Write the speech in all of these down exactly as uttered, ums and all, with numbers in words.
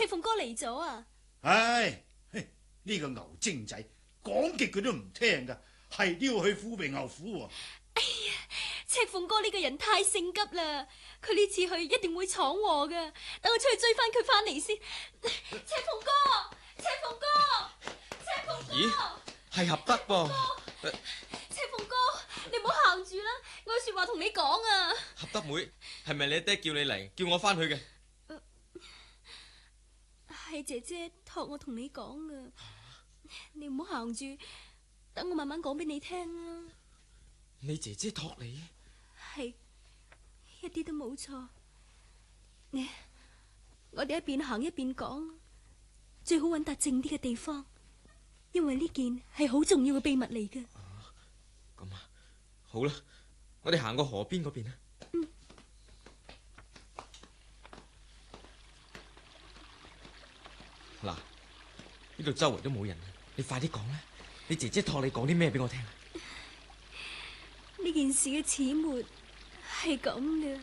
赤鳳哥嚟咗啊！ 唉，呢個牛精仔講極佢都唔聽噶，係都要去富平侯府啊！ 哎呀，赤鳳哥呢個人太性急啦，佢呢次去一定會闖禍噶。等我出去追翻佢翻嚟先。赤鳳哥，赤鳳哥，赤鳳哥， 咦，係合德噃？ 赤鳳哥，你唔好行住啦，我有說話同你講啊。 合德妹，係咪你阿爹叫你嚟，叫我翻去嘅？ 係姐姐託我同你講噶，你唔好行住，等我慢慢講俾你聽啊。 你姐姐託你？ 係，一啲都冇錯。你，我哋一邊行一邊講，最好揾笪靜啲嘅地方，因為呢件係好重要嘅秘密嚟嘅。 咁啊，好啦，我哋行過河邊嗰邊啊。 嗯。 嗱，呢度周圍都冇人，你快啲講啦！你姐姐託你講啲咩俾我聽？ 呢件事嘅始末係咁嘅。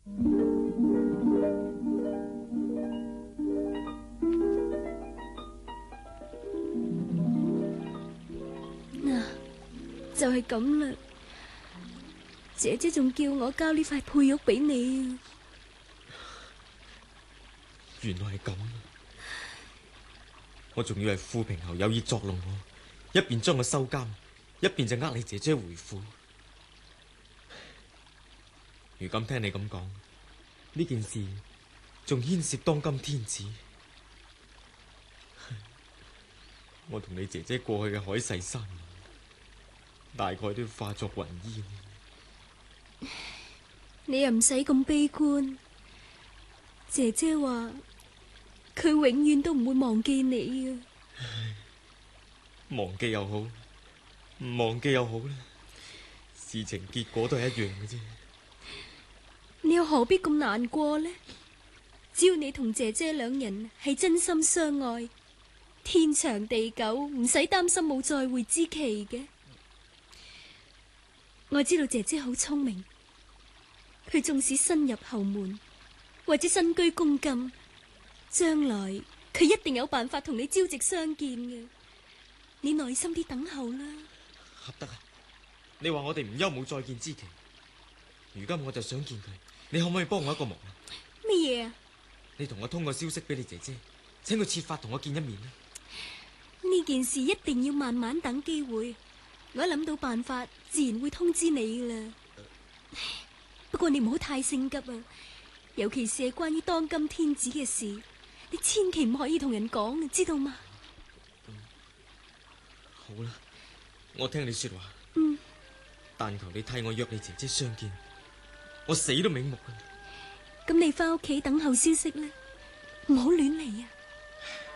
嗱，就係咁啦。姐姐仲叫我交呢塊佩玉俾你啊。 原來係咁。我仲以為富平侯有意作弄我，一邊將我收監，一邊就呃你姐姐回府。如今聽你咁講，呢件事仲牽涉當今天子。我同你姐姐過去嘅海誓山盟，大概都要化作雲煙。 你又唔使咁悲觀，姐姐話佢永遠都唔會忘記你啊！ 忘記又好，唔忘記又好啦，事情結果都係一樣嘅啫。 你又何必咁難過呢？只要你同姐姐兩人係真心相愛，天長地久，唔使擔心冇再會之期嘅。我知道姐姐好聰明，佢縱使新入侯門或者身居宮禁，將來佢一定有辦法同你朝夕相見嘅。你耐心啲等候啦。 合德啊，你話我哋唔憂冇再見之期，如今我就想見佢，你可唔可以幫我一個忙啊？ 乜嘢啊？ 你同我通個消息俾你姐姐，請佢設法同我見一面啦。 呢件事一定要慢慢等機會，我一諗到辦法，自然會通知你噶啦。不過你唔好太性急啊，尤其是係關於當今天子嘅事，你千祈唔可以同人講，知道嗎？ 嗯，好啦，我聽你說話。 嗯， 但求你替我約你姐姐相見，我死都瞑目噶。 咁你翻屋企等候消息啦，唔好亂嚟啊！